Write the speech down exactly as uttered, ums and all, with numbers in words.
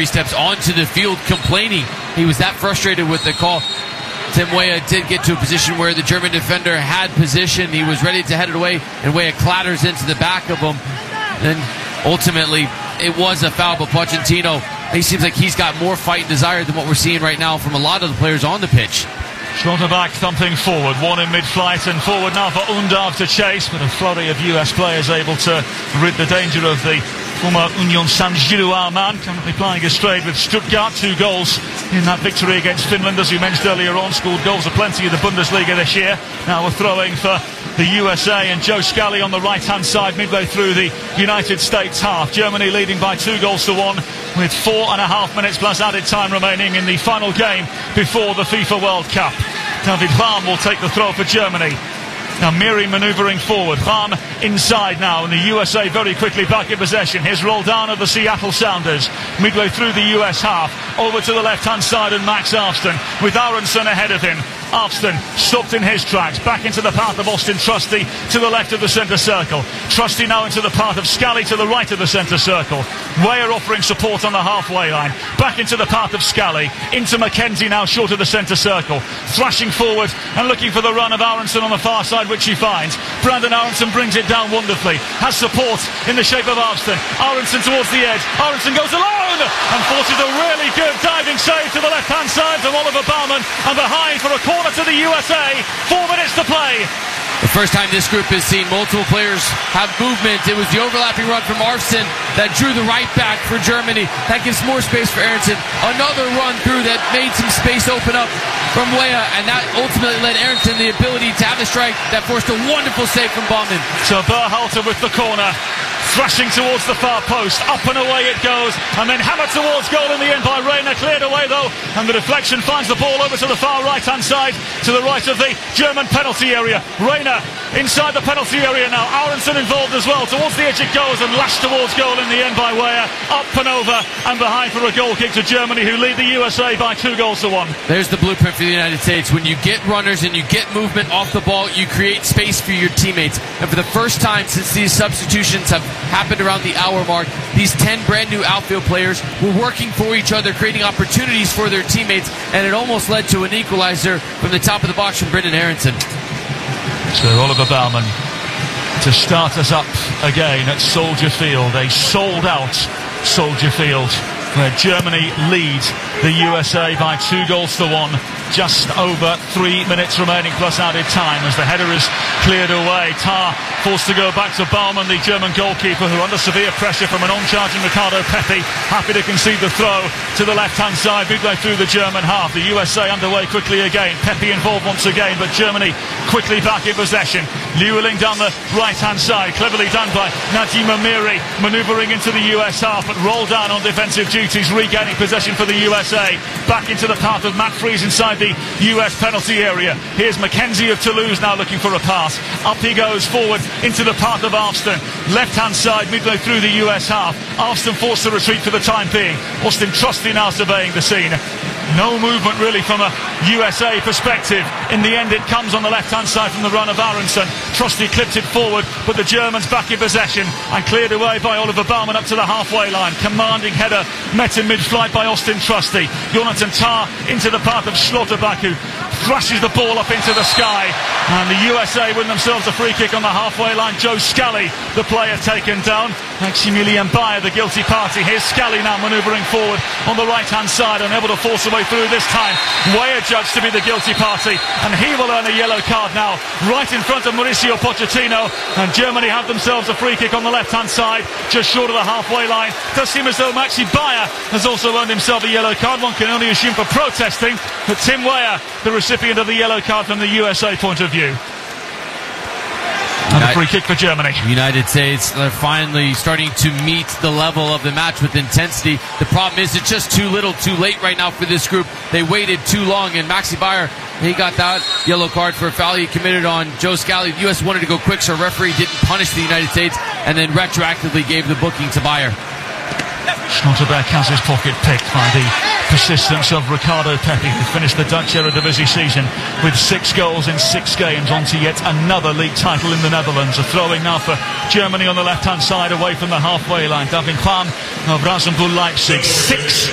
three steps onto the field complaining. He was that frustrated with the call. Tim Weah did get to a position where the German defender had position. He was ready to head it away, and Weah clatters into the back of him. Then ultimately, it was a foul, but Pochettino, he seems like he's got more fight and desire than what we're seeing right now from a lot of the players on the pitch. Schlotterbeck thumping forward, one in mid-flight and forward now for Undav to chase, but a flurry of U S players able to rid the danger of the former Union Saint-Gilloise man, currently playing his trade with Stuttgart. Two goals in that victory against Finland, as you mentioned earlier on. Scored goals aplenty in the Bundesliga this year. Now we're throwing for the U S A, and Joe Scally on the right-hand side midway through the United States half. Germany leading by two goals to one with four and a half minutes plus added time remaining in the final game before the FIFA World Cup. David Raum will take the throw for Germany. Now Miri manoeuvring forward, Raum inside now, and the U S A very quickly back in possession. Here's Roldan of the Seattle Sounders midway through the U S half, over to the left hand side, and Max Arfsten with Aronson ahead of him. Arfsten stopped in his tracks, back into the path of Austin Trusty to the left of the centre circle. Trusty now into the path of Scally to the right of the centre circle. Weah offering support on the halfway line, back into the path of Scally, into McKenzie now short of the centre circle, thrashing forward and looking for the run of Aronson on the far side, which he finds. Brandon Aronson brings it down wonderfully, has support in the shape of Arfsten. Aronson towards the edge, Aronson goes alone and forces a really good diving save to the left hand side from Oliver Baumann, and behind for a corner to the U S A. Four minutes to play. The first time this group has seen multiple players have movement. It was the overlapping run from Arfsten that drew the right back for Germany. That gives more space for Aronson. Another run through that made some space open up from Weah, and that ultimately led Aronson the ability to have the strike that forced a wonderful save from Baumann. So Berhalter with the corner, thrashing towards the far post, up and away it goes, and then hammered towards goal in the end by Reina. Cleared away though, and the deflection finds the ball over to the far right hand side, to the right of the German penalty area. Reina inside the penalty area now, Aronson involved as well. Towards the edge it goes, and lashed towards goal in the end by Weah. Up and over and behind for a goal kick to Germany, who lead the U S A by two goals to one. There's the blueprint for the United States. When you get runners and you get movement off the ball, you create space for your teammates. And for the first time since these substitutions have happened around the hour mark, these ten brand new outfield players were working for each other, creating opportunities for their teammates, and it almost led to an equalizer from the top of the box from Brendan Aronson. So Oliver Baumann to start us up again at Soldier Field, a sold out Soldier Field, where Germany lead the U S A by two goals to one. Just over three minutes remaining plus added time as the header is cleared away. Tarr forced to go back to Baumann, the German goalkeeper, who under severe pressure from an on-charging Ricardo Pepi, happy to concede the throw to the left-hand side midway through the German half. The U S A underway quickly again. Pepi involved once again, but Germany quickly back in possession. Lewelling down the right-hand side, cleverly done by Najim Amiri, manoeuvring into the U S half, but rolled down on defensive duties, regaining possession for the U S A. Back into the path of Matt Freese inside the U S penalty area. Here's McKenzie of Toulouse now looking for a pass. Up he goes forward into the path of Arfsten. Left-hand side midway through the U S half. Arfsten forced to retreat for the time being. Austin Trusty now surveying the scene. No movement really from a U S A perspective. In the end it comes on the left-hand side from the run of Aronson. Trusty clipped it forward, but the Germans back in possession and cleared away by Oliver Baumann up to the halfway line. Commanding header met in mid-flight by Austin Trusty. Jonathan Tarr into the path of Schlotterbeck, who thrashes the ball up into the sky, and the U S A win themselves a free kick on the halfway line. Joe Scally, the player taken down. Maximilian Bayer, the guilty party. Here's Scally now manoeuvring forward on the right-hand side, unable to force a way through this time. Weah judged to be the guilty party, and he will earn a yellow card now, right in front of Mauricio Pochettino, and Germany have themselves a free kick on the left-hand side, just short of the halfway line. Does seem as though Maxi Bayer has also earned himself a yellow card. One can only assume for protesting, but Tim Weah, the recipient of the yellow card from the U S A point of view. And a free kick for Germany. United States are finally starting to meet the level of the match with intensity. The problem is it's just too little too late right now for this group. They waited too long, and Maxi Bayer, he got that yellow card for a foul he committed on Joe Scally. The U S wanted to go quick, so a referee didn't punish the United States and then retroactively gave the booking to Bayer. Schlotterbeck has his pocket picked by the persistence of Ricardo Pepi, who finished the Dutch Eredivisie season with six goals in six games, on to yet another league title in the Netherlands. A throw-in now for Germany on the left-hand side away from the halfway line. David Raum of Rasenball Leipzig. Six